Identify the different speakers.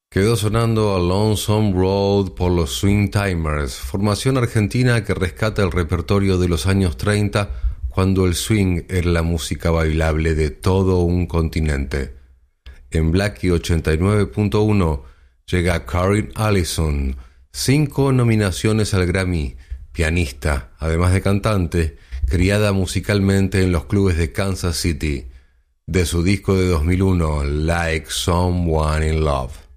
Speaker 1: Quedó sonando a Lonesome Road por los Swing Timers, formación argentina que rescata el repertorio de los años 30 cuando el swing era la música bailable de todo un continente. En Blackie 89.1 llega Karin Allison, 5 nominaciones al Grammy, pianista, además de cantante, criada musicalmente en los clubes de Kansas City, de su disco de 2001, Like Someone in Love.